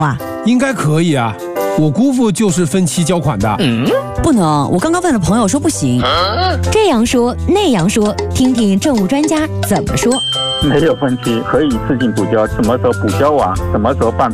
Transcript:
啊？ 应该可以啊，我姑父就是分期交款的。 不能，我刚刚问了朋友说不行。 这样说那样说，听听政务专家怎么说。 没有分期，可以自行补交，什么时候补交完，什么时候办